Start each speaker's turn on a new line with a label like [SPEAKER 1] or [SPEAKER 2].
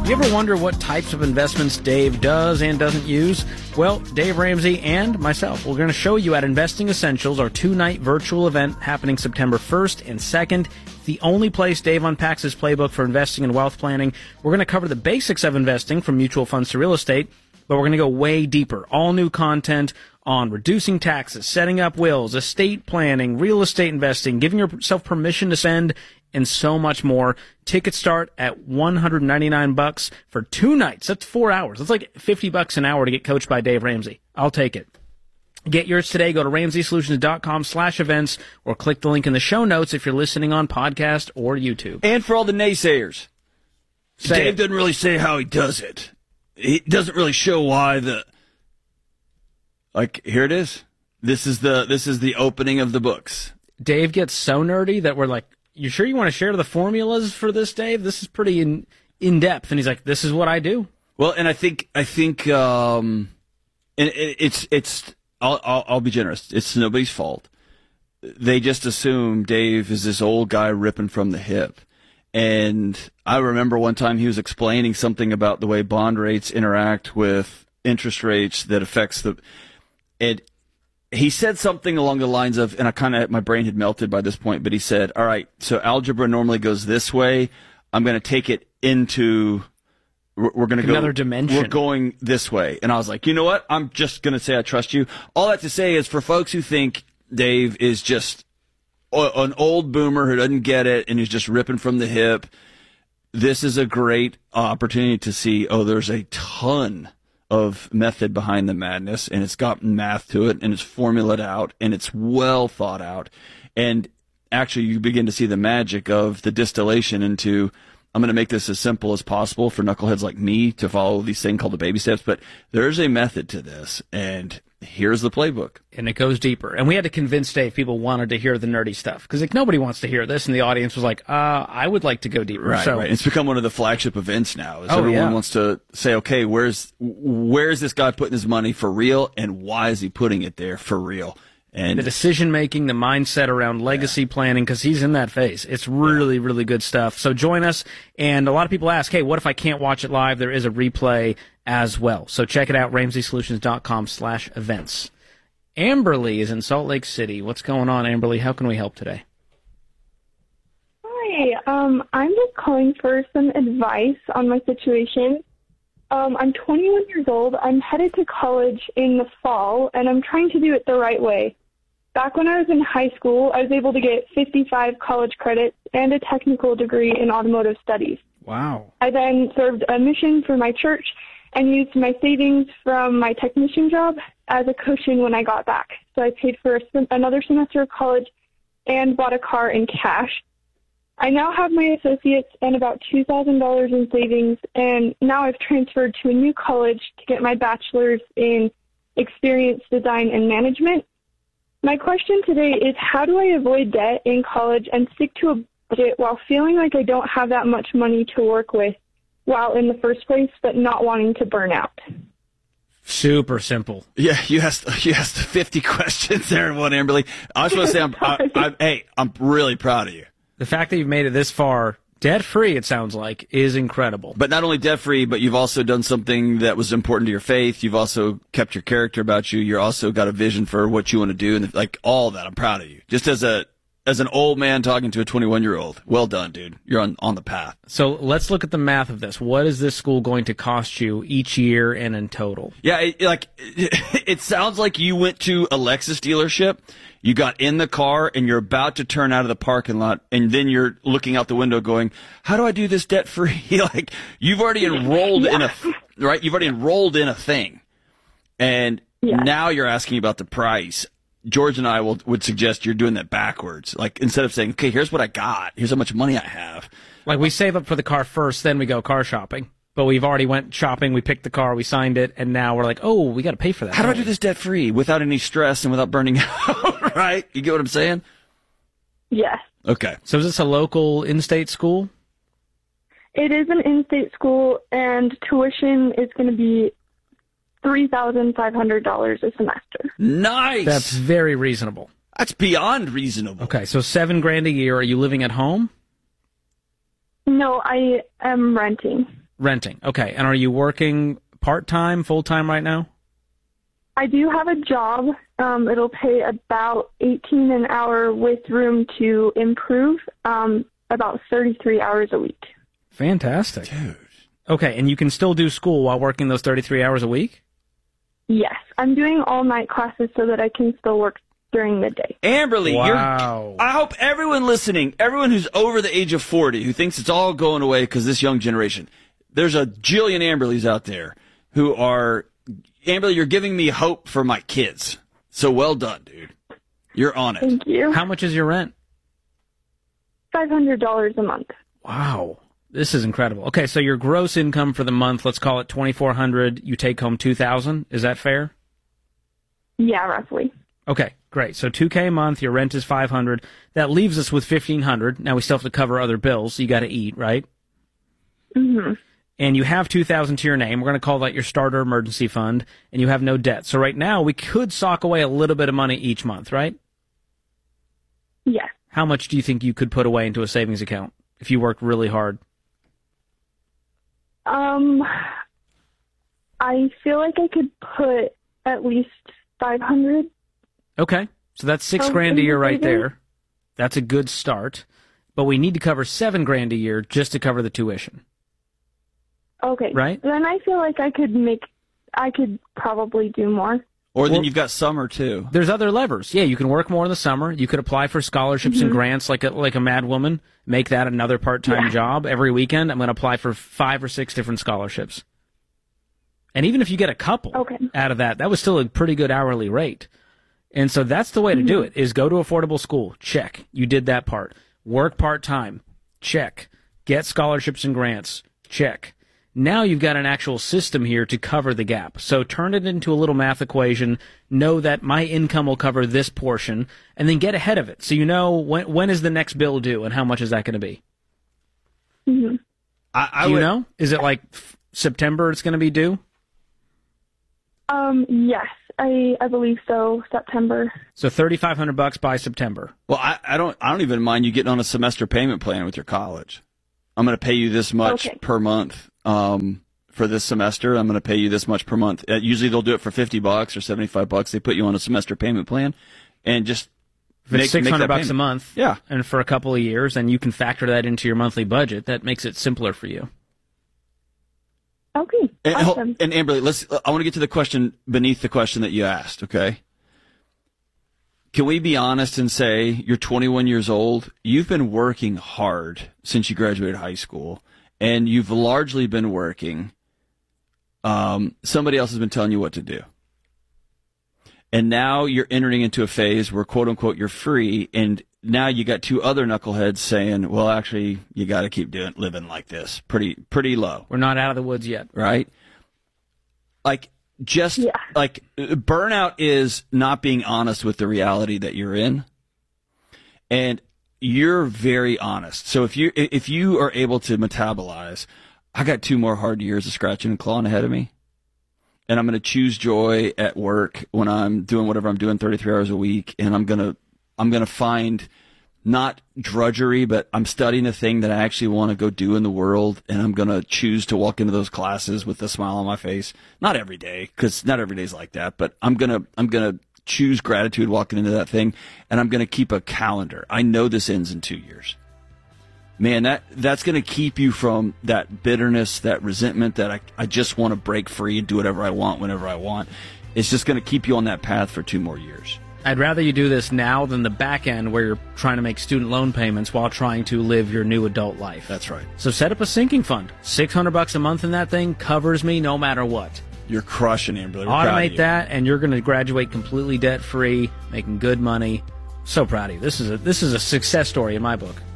[SPEAKER 1] You ever wonder what types of investments Dave does and doesn't use? Well, Dave Ramsey and myself, we're going to show you at Investing Essentials, our 2-night virtual event happening September 1st and 2nd. The only place Dave unpacks his playbook for investing and wealth planning. We're going to cover the basics of investing from mutual funds to real estate, but we're going to go way deeper. All new content on reducing taxes, setting up wills, estate planning, real estate investing, giving yourself permission to spend, and so much more. Tickets start at $199 for 2 nights. That's 4 hours. That's like $50 an hour to get coached by Dave Ramsey. I'll take it. Get yours today. Go to RamseySolutions.com/events or click the link in the show notes if you're listening on podcast or YouTube.
[SPEAKER 2] And for all the naysayers, Dave doesn't really say how he does it. He doesn't really show why here it is. This is the opening of the books.
[SPEAKER 1] Dave gets so nerdy that we're like, you sure you want to share the formulas for this, Dave? This is pretty in depth. And he's like, this is what I do.
[SPEAKER 2] Well, and I think, and I'll be generous. It's nobody's fault. They just assume Dave is this old guy ripping from the hip. And I remember one time he was explaining something about the way bond rates interact with interest rates that affects he said something along the lines of, and my brain had melted by this point, but he said, all right, so algebra normally goes this way. I'm going to take it into, we're going to go
[SPEAKER 1] another dimension.
[SPEAKER 2] We're going this way. And I was like, you know what? I'm just going to say I trust you. All that to say is for folks who think Dave is just an old boomer who doesn't get it and is just ripping from the hip, this is a great opportunity to see, there's a ton of method behind the madness, and it's got math to it, and it's formulated out, and it's well thought out. And actually, you begin to see the magic of the distillation into, I'm going to make this as simple as possible for knuckleheads like me to follow these things called the baby steps, but there's a method to this, and here's the playbook.
[SPEAKER 1] And it goes deeper. And we had to convince Dave people wanted to hear the nerdy stuff, because nobody wants to hear this, and the audience was like, I would like to go deeper.
[SPEAKER 2] Right. It's become one of the flagship events now. Everyone wants to say, okay, where's this guy putting his money for real, and why is he putting it there for real? And
[SPEAKER 1] the decision-making, the mindset around legacy planning, because he's in that phase. It's really, really good stuff. So join us. And a lot of people ask, hey, what if I can't watch it live? There is a replay as well. So check it out, RamseySolutions.com/events. Amberly is in Salt Lake City. What's going on, Amberly? How can we help today?
[SPEAKER 3] Hi. I'm just calling for some advice on my situation. I'm 21 years old. I'm headed to college in the fall, and I'm trying to do it the right way. Back when I was in high school, I was able to get 55 college credits and a technical degree in automotive studies.
[SPEAKER 1] Wow.
[SPEAKER 3] I then served a mission for my church and used my savings from my technician job as a cushion when I got back. So I paid for another semester of college and bought a car in cash. I now have my associates and about $2,000 in savings, and now I've transferred to a new college to get my bachelor's in experience design and management. My question today is, how do I avoid debt in college and stick to a budget while feeling like I don't have that much money to work with while in the first place, but not wanting to burn out?
[SPEAKER 1] Super simple.
[SPEAKER 2] Yeah, you asked 50 questions there in one, Amberly. I just want to say I'm really proud of you.
[SPEAKER 1] The fact that you've made it this far, debt-free, it sounds like, is incredible.
[SPEAKER 2] But not only debt-free, but you've also done something that was important to your faith. You've also kept your character about you. You're also got a vision for what you want to do, and all that. I'm proud of you. Just as an old man talking to a 21-year-old. Well done, dude. You're on the path.
[SPEAKER 1] So let's look at the math of this. What is this school going to cost you each year and in total?
[SPEAKER 2] Yeah, it sounds like you went to a Lexus dealership. You got in the car and you're about to turn out of the parking lot, and then you're looking out the window going, how do I do this debt free? You've already enrolled in You've already enrolled in a thing. And now you're asking about the price. George and I would suggest you're doing that backwards. Instead of saying, okay, here's what I got, here's how much money I have.
[SPEAKER 1] We save up for the car first, then we go car shopping. But we've already went shopping, we picked the car, we signed it, and now we're like, oh, we got to pay for that.
[SPEAKER 2] How do I do this debt-free without any stress and without burning out, right? You get what I'm saying?
[SPEAKER 3] Yes.
[SPEAKER 2] Okay.
[SPEAKER 1] So is this a local in-state school?
[SPEAKER 3] It is an in-state school, and tuition is going to be $3,500 a semester.
[SPEAKER 2] Nice!
[SPEAKER 1] That's very reasonable.
[SPEAKER 2] That's beyond reasonable.
[SPEAKER 1] Okay, so $7,000 a year. Are you living at home?
[SPEAKER 3] No, I am renting.
[SPEAKER 1] Renting. Okay. And are you working part-time, full-time right now?
[SPEAKER 3] I do have a job. It'll pay about $18 an hour with room to improve, about 33 hours a week.
[SPEAKER 1] Fantastic.
[SPEAKER 2] Dude.
[SPEAKER 1] Okay, and you can still do school while working those 33 hours a week?
[SPEAKER 3] Yes. I'm doing all-night classes so that I can still work during the day.
[SPEAKER 2] Amberly,
[SPEAKER 1] wow.
[SPEAKER 2] I hope everyone listening, everyone who's over the age of 40, who thinks it's all going away because this young generation, there's a jillion Amberlys out there who are, Amberly, you're giving me hope for my kids. So well done, dude. You're on it.
[SPEAKER 3] Thank you.
[SPEAKER 1] How much is your rent?
[SPEAKER 3] $500 a month.
[SPEAKER 1] Wow. This is incredible. Okay, so your gross income for the month, let's call it $2,400. You take home $2,000. Is that fair?
[SPEAKER 3] Yeah, roughly.
[SPEAKER 1] Okay, great. So $2K a month, your rent is $500. That leaves us with $1,500. Now we still have to cover other bills. So you got to eat, right?
[SPEAKER 3] Mm-hmm.
[SPEAKER 1] And you have $2,000 to your name. We're going to call that your starter emergency fund, and you have no debt. So right now we could sock away a little bit of money each month, right?
[SPEAKER 3] Yes.
[SPEAKER 1] How much do you think you could put away into a savings account if you worked really hard?
[SPEAKER 3] I feel like I could put at least $500.
[SPEAKER 1] Okay, so that's $6,000 a year right there. That's a good start, but we need to cover $7,000 a year just to cover the tuition.
[SPEAKER 3] Okay,
[SPEAKER 1] right?
[SPEAKER 3] Then I feel like I could probably do more.
[SPEAKER 2] Or then you've got summer too.
[SPEAKER 1] There's other levers. Yeah, you can work more in the summer. You could apply for scholarships and grants like a mad woman. Make that another part-time job. Every weekend, I'm going to apply for 5 or 6 different scholarships. And even if you get a couple out of that, that was still a pretty good hourly rate. And so that's the way to do it, is go to affordable school. Check. You did that part. Work part-time. Check. Get scholarships and grants. Check. Now you've got an actual system here to cover the gap. So turn it into a little math equation. Know that my income will cover this portion, and then get ahead of it. So you know when is the next bill due, and how much is that going to be?
[SPEAKER 3] Mm-hmm.
[SPEAKER 1] Do you know? Is it like September it's going to be due?
[SPEAKER 3] Yes, I believe so. September.
[SPEAKER 1] So $3,500 by September.
[SPEAKER 2] Well, I don't even mind you getting on a semester payment plan with your college. I'm going to pay you this much per month. For this semester, I'm going to pay you this much per month. Usually they'll do it for $50 or $75. They put you on a semester payment plan, and just
[SPEAKER 1] make $600 a month.
[SPEAKER 2] Yeah,
[SPEAKER 1] and for a couple of years, and you can factor that into your monthly budget. That makes it simpler for you.
[SPEAKER 3] Okay, awesome.
[SPEAKER 2] And Amberly, I want to get to the question beneath the question that you asked. Okay, can we be honest and say you're 21 years old? You've been working hard since you graduated high school. And you've largely been working. Somebody else has been telling you what to do. And now you're entering into a phase where, quote unquote, you're free. And now you got 2 other knuckleheads saying, well, actually, you got to keep living like this. Pretty low.
[SPEAKER 1] We're not out of the woods yet.
[SPEAKER 2] Right? Like burnout is not being honest with the reality that you're in. And you're very honest. So if you are able to metabolize, I got 2 more hard years of scratching and clawing ahead of me, and I'm going to choose joy at work when I'm doing whatever I'm doing 33 hours a week, and I'm going to find not drudgery, but I'm studying a thing that I actually want to go do in the world, and I'm going to choose to walk into those classes with a smile on my face. Not every day, because not every day's like that, but I'm going to choose gratitude walking into that thing, and I'm going to keep a calendar. I know this ends in 2 years. Man, that's going to keep you from that bitterness, that resentment, that I just want to break free and do whatever I want whenever I want. It's just going to keep you on that path for 2 more years.
[SPEAKER 1] I'd rather you do this now than the back end where you're trying to make student loan payments while trying to live your new adult life.
[SPEAKER 2] That's right.
[SPEAKER 1] So set up a sinking fund. $600 a month in that thing covers me no matter what.
[SPEAKER 2] You're crushing, Amberly.
[SPEAKER 1] Automate that, and you're going to graduate completely debt-free, making good money. So proud of you. This is a success story in my book.